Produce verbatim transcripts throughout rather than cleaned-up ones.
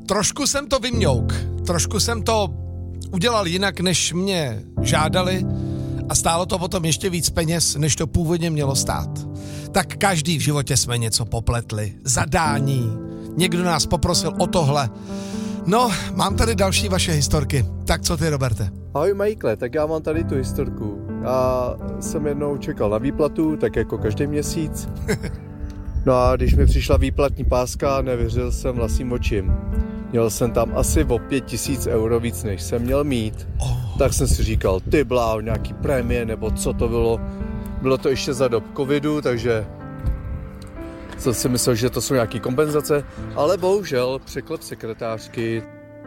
trošku jsem to vymňouk, trošku jsem to udělal jinak, než mě žádali a stálo to potom ještě víc peněz, než to původně mělo stát. Tak každý v životě jsme něco popletli. Zadání. Někdo nás poprosil o tohle. No, mám tady další vaše historky. Tak co ty, Roberte? Ahoj Michael, tak já mám tady tu historku. Já jsem jednou čekal na výplatu, tak jako každý měsíc. No a když mi přišla výplatní páska, nevěřil jsem vlastním očím. Měl jsem tam asi o pět tisíc euro víc, než jsem měl mít. Oh. Tak jsem si říkal, ty bláho, nějaký prémie, nebo co to bylo. Bylo to ještě za dob covidu, takže jsem si myslel, že to jsou nějaký kompenzace, ale bohužel překlep sekretářky.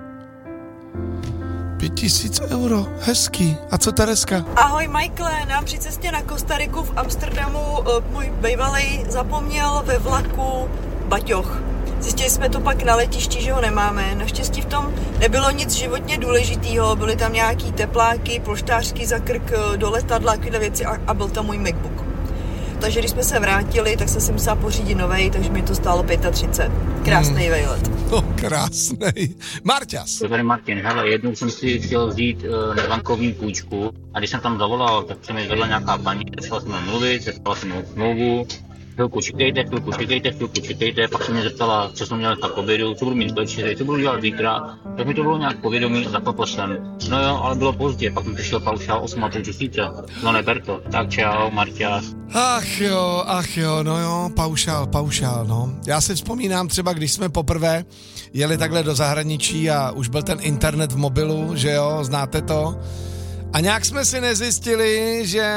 Pět tisíc euro, hezký. A co Tereska? Ahoj Michael, nám při cestě na Kostariku v Amsterdamu můj bývalej zapomněl ve vlaku baťoch. Zjistili jsme to pak na letišti, že ho nemáme. Naštěstí v tom nebylo nic životně důležitého, byly tam nějaký tepláky, polštářky za krk do letadla, takové věci a, a byl tam můj MacBook. Takže když jsme se vrátili, tak jsem si musela pořídit novej, takže mi to stálo třicet pět. Krásnej hmm. vejlet. No, krásnej. Marťas. To tady Martin, hele, jednou jsem si chtěl vzít uh, nebankovní půjčku a když jsem tam zavolal, tak se mi vedla nějaká paní, začala jsem mluvit, začala jsem o smlouvu. Chvilku čekejte, chvilku čekejte, chvilku čekejte, pak se mě zeptala, co jsem měl tak k obědu, co budu mít večeři, co budu dělat zítra, tak mi to bylo nějak povědomí a zapopl jsem. No jo, ale bylo pozdě, pak mi přišel paušál osm a půl tisíce, no neber to. Tak čau, Marťas. Ach jo, ach jo, no jo, paušál, paušál, no. Já si vzpomínám třeba, když jsme poprvé jeli takhle do zahraničí a už byl ten internet v mobilu, že jo, znáte to? A nějak jsme si nezjistili, že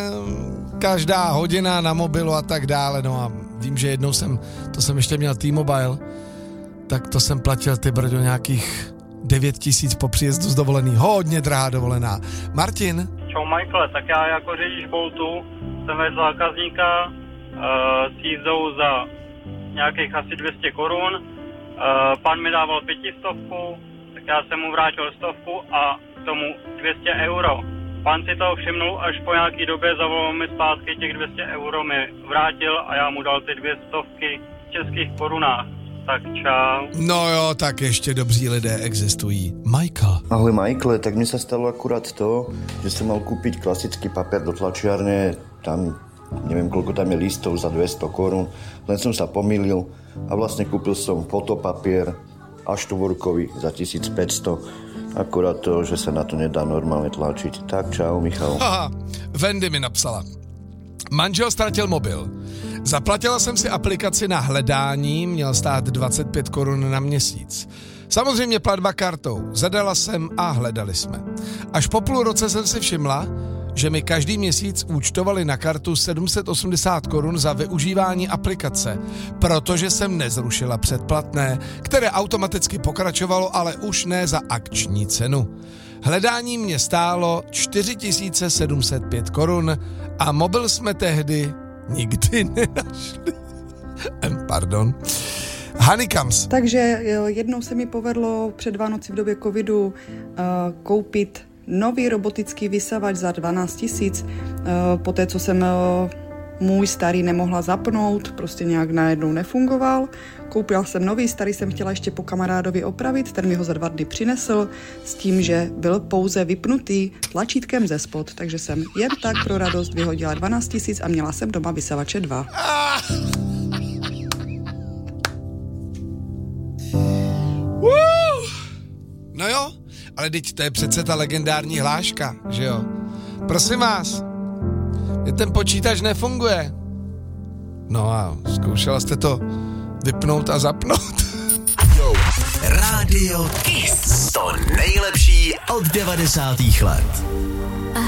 každá hodina na mobilu a tak dále, no a vím, že jednou jsem, to jsem ještě měl T-Mobile, tak to jsem platil ty brdo nějakých devět tisíc po příjezdu z dovolený, hodně drahá dovolená. Martin? Čau Michael, tak já jako řidič Boltu jsem vedl zákazníka uh, s jízdou za nějakých asi dvě stě korun, uh, pan mi dával pětistovku, tak já jsem mu vrátil stovku a tomu dvě stě euro. Pan si toho všimnul, až po nějaký době zavolal mi zpátky těch dvě stě euro mi vrátil a já mu dal ty dvě stovky v českých korunách. Tak čau. No jo, tak ještě dobří lidé existují. Michael. Ahoj Michael, tak mi sa stalo akurát to, že som mal kúpiť klasický papier do tlačiarne, tam neviem koľko tam je listov za dvesto korún, len som sa pomýlil a vlastne kúpil som fotopapier a štvorkový za tisícpäťsto. Akorát to, že sa na to nedá normálne tlačiť. Tak čau, Michal. Haha, Wendy mi napsala. Manžel ztratil mobil. Zaplatila jsem si aplikaci na hledání, měl stát dvacet pět korun na měsíc. Samozřejmě platba kartou. Zadala jsem a hledali jsme. Až po půl roce jsem si všimla, že mi každý měsíc účtovali na kartu sedm set osmdesát korun za využívání aplikace, protože jsem nezrušila předplatné, které automaticky pokračovalo, ale už ne za akční cenu. Hledání mě stálo čtyři tisíce sedm set pět korun a mobil jsme tehdy nikdy nenašli. Pardon. Hanikams. Takže jednou se mi povedlo před Vánoci v době covidu uh, koupit nový robotický vysavač za dvanáct tisíc. Uh, poté, co jsem uh, můj starý nemohla zapnout, prostě nějak najednou nefungoval. Koupila jsem nový, starý jsem chtěla ještě po kamarádovi opravit, ten mi ho za dva dny přinesl s tím, že byl pouze vypnutý tlačítkem ze spod, takže jsem jen tak pro radost vyhodila dvanáct tisíc a měla jsem doma vysavače dva. Ah! No jo, ale teď to je přece ta legendární hláška, že jo? Prosím vás, ten počítač nefunguje. No a zkoušela jste to vypnout a zapnout? Rádio Kiss. To nejlepší od devadesátých let.